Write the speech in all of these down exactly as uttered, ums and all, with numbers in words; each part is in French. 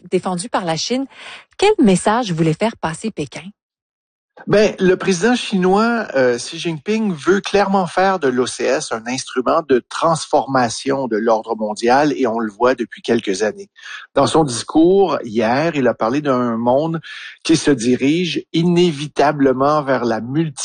défendue par la Chine. Quel message voulait faire passer Pékin? Ben, le président chinois euh, Xi Jinping veut clairement faire de l'O C S un instrument de transformation de l'ordre mondial et on le voit depuis quelques années. Dans son discours hier, il a parlé d'un monde qui se dirige inévitablement vers la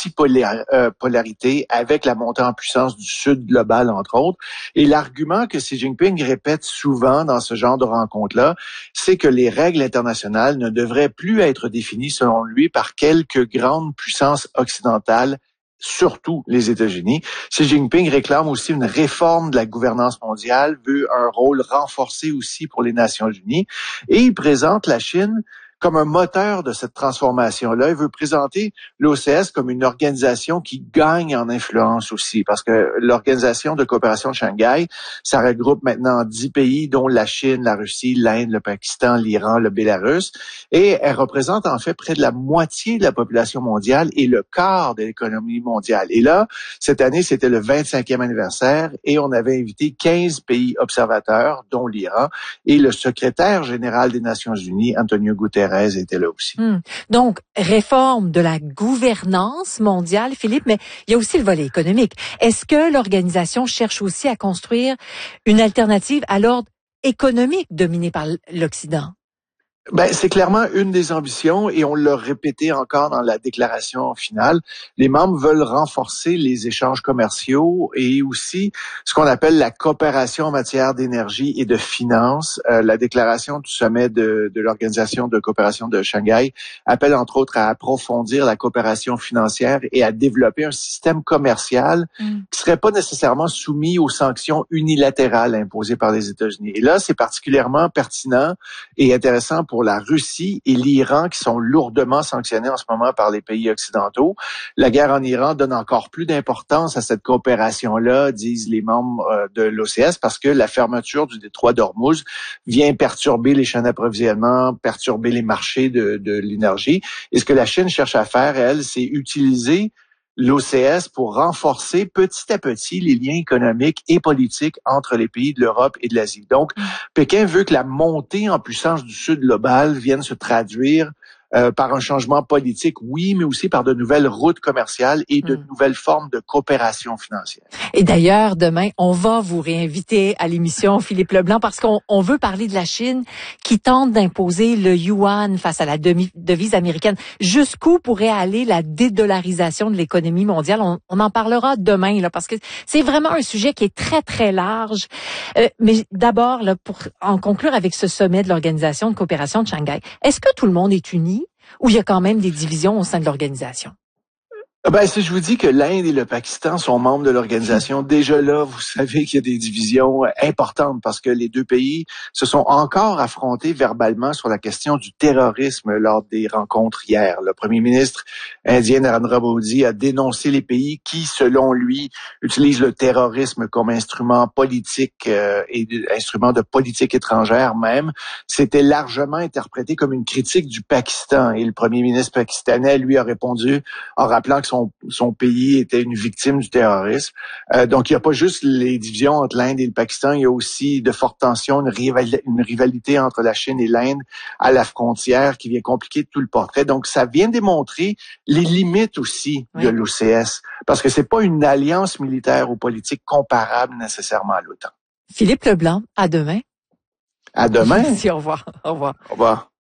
multipolarité avec la montée en puissance du Sud global, entre autres. Et l'argument que Xi Jinping répète souvent dans ce genre de rencontres-là, c'est que les règles internationales ne devraient plus être définies, selon lui, par quelques grandes puissances occidentales, surtout les États-Unis. Xi Jinping réclame aussi une réforme de la gouvernance mondiale, veut un rôle renforcé aussi pour les Nations unies, et il présente la Chine comme un moteur de cette transformation-là. Il veut présenter l'O C S comme une organisation qui gagne en influence aussi, parce que l'Organisation de coopération de Shanghai, ça regroupe maintenant dix pays, dont la Chine, la Russie, l'Inde, le Pakistan, l'Iran, le Bélarus, et elle représente en fait près de la moitié de la population mondiale et le quart de l'économie mondiale. Et là, cette année, c'était le vingt-cinquième anniversaire et on avait invité quinze pays observateurs, dont l'Iran, et le secrétaire général des Nations unies, Antonio Guterres, était là aussi. Hum. Donc, réforme de la gouvernance mondiale, Philippe, mais il y a aussi le volet économique. Est-ce que l'organisation cherche aussi à construire une alternative à l'ordre économique dominé par l'Occident? Ben, c'est clairement une des ambitions et on l'a répété encore dans la déclaration finale. Les membres veulent renforcer les échanges commerciaux et aussi ce qu'on appelle la coopération en matière d'énergie et de finances. Euh, la déclaration du sommet de, de l'Organisation de coopération de Shanghai appelle entre autres à approfondir la coopération financière et à développer un système commercial mm. qui serait pas nécessairement soumis aux sanctions unilatérales imposées par les États-Unis. Et là, c'est particulièrement pertinent et intéressant pour pour la Russie et l'Iran qui sont lourdement sanctionnés en ce moment par les pays occidentaux. La guerre en Iran donne encore plus d'importance à cette coopération-là, disent les membres de l'O C S, parce que la fermeture du détroit d'Ormuz vient perturber les chaînes d'approvisionnement, perturber les marchés de, de l'énergie. Et ce que la Chine cherche à faire, elle, c'est utiliser l'O C S pour renforcer petit à petit les liens économiques et politiques entre les pays de l'Europe et de l'Asie. Donc, mmh. Pékin veut que la montée en puissance du Sud global vienne se traduire Euh, par un changement politique, oui, mais aussi par de nouvelles routes commerciales et de mmh. nouvelles formes de coopération financière. Et d'ailleurs, demain, on va vous réinviter à l'émission, Philippe Leblanc, parce qu'on on veut parler de la Chine qui tente d'imposer le yuan face à la demi, devise américaine. Jusqu'où pourrait aller la dédollarisation de l'économie mondiale? On, on en parlera demain, là, parce que c'est vraiment un sujet qui est très, très large. Euh, mais d'abord, là, pour en conclure avec ce sommet de l'Organisation de coopération de Shanghai, est-ce que tout le monde est uni? Ou il y a quand même des divisions au sein de l'organisation? Ben, si je vous dis que l'Inde et le Pakistan sont membres de l'organisation, déjà là, vous savez qu'il y a des divisions importantes parce que les deux pays se sont encore affrontés verbalement sur la question du terrorisme lors des rencontres hier. Le premier ministre indien Narendra Modi a dénoncé les pays qui, selon lui, utilisent le terrorisme comme instrument politique euh, et instrument de politique étrangère même. C'était largement interprété comme une critique du Pakistan et le premier ministre pakistanais lui a répondu en rappelant que son Son, son pays était une victime du terrorisme. Euh, donc, il n'y a pas juste les divisions entre l'Inde et le Pakistan, il y a aussi de fortes tensions, une, rival, une rivalité entre la Chine et l'Inde à la frontière qui vient compliquer tout le portrait. Donc, ça vient démontrer les limites aussi oui. de l'O C S, parce que c'est pas une alliance militaire ou politique comparable nécessairement à l'OTAN. Philippe Leblanc, à demain. À demain. Merci, au revoir. Au revoir. Au revoir.